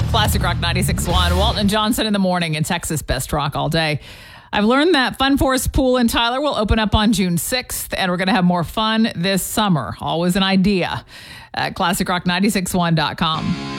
Classic Rock 96.1. Walton and Johnson in the morning in Texas Best Rock all day. I've learned that Fun Forest Pool in Tyler will open up on June 6th, and we're going to have more fun this summer. Always an idea at classicrock961.com.